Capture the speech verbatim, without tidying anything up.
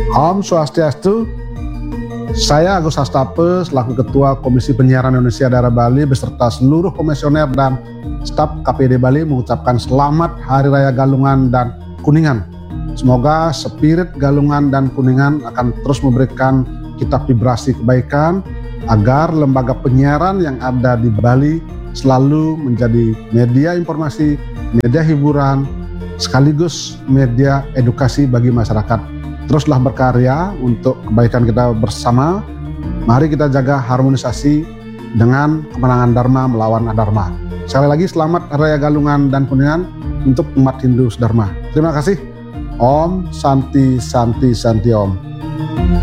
Om Swastiastu. Saya Agus Hastape selaku Ketua Komisi Penyiaran Indonesia Daerah Bali beserta seluruh komisioner dan staf K P D Bali mengucapkan selamat Hari Raya Galungan dan Kuningan. Semoga spirit Galungan dan Kuningan akan terus memberikan kita vibrasi kebaikan agar lembaga penyiaran yang ada di Bali selalu menjadi media informasi, media hiburan, sekaligus media edukasi bagi masyarakat. Teruslah berkarya untuk kebaikan kita bersama. Mari kita jaga harmonisasi dengan kemenangan Dharma melawan Adharma. Sekali lagi selamat Raya Galungan dan Kuningan untuk umat Hindu Dharma. Terima kasih. Om Santi Santi Santi Om.